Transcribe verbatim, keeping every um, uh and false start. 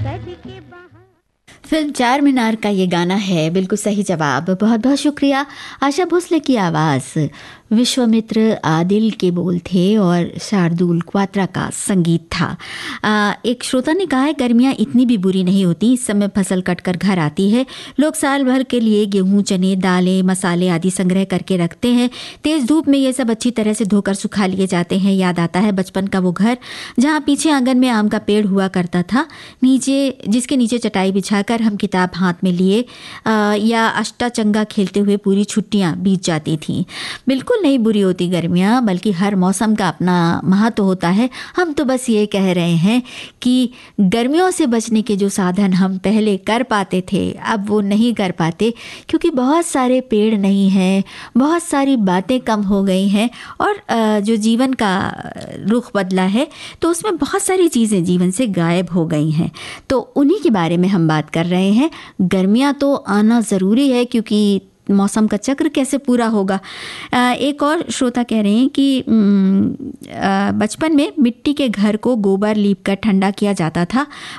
Film चार मीनार का ये गाना है, बिल्कुल सही जवाब। बहुत बहुत शुक्रिया। आशा भोसले की आवाज़, विश्वामित्र आदिल के बोल थे और शार्दुल क्वात्रा का संगीत था। आ, एक श्रोता ने कहा है गर्मियाँ इतनी भी बुरी नहीं होती, इस समय फसल कटकर घर आती है, लोग साल भर के लिए गेहूँ, चने, दालें, मसाले आदि संग्रह करके रखते हैं। तेज़ धूप में ये सब अच्छी तरह से धोकर सुखा लिए जाते हैं। याद आता है बचपन का वो घर जहाँ पीछे आंगन में आम का पेड़ हुआ करता था, नीचे जिसके नीचे चटाई बिछाकर हम किताब हाथ में लिए आ, या अष्टाचंगा खेलते हुए पूरी छुट्टियाँ बीत जाती थीं। बिल्कुल नहीं बुरी होती गर्मियाँ, बल्कि हर मौसम का अपना महत्व होता है। हम तो बस ये कह रहे हैं कि गर्मियों से बचने के जो साधन हम पहले कर पाते थे अब वो नहीं कर पाते, क्योंकि बहुत सारे पेड़ नहीं हैं, बहुत सारी बातें कम हो गई हैं और जो जीवन का रुख बदला है तो उसमें बहुत सारी चीज़ें जीवन से गायब हो गई हैं। तो उन्हीं के बारे में हम बात कर रहे हैं। गर्मियाँ तो आना ज़रूरी है, क्योंकि मौसम का चक्र कैसे पूरा होगा। एक और श्रोता कह रहे हैं कि बचपन में मिट्टी के घर को गोबर लीप कर ठंडा किया जाता था,